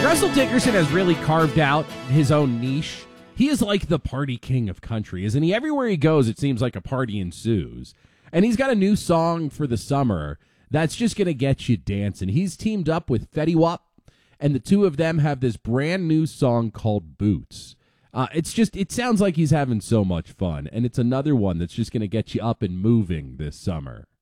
Russell Dickerson has really carved out his own niche. He is like the party king of country, isn't he? Everywhere he goes, it seems like a party ensues. And he's got a new song for the summer that's just going to get you dancing. He's teamed up with Fetty Wap, and the two of them have this brand new song called Boots. It sounds like he's having so much fun, and it's another one that's just going to get you up and moving this summer.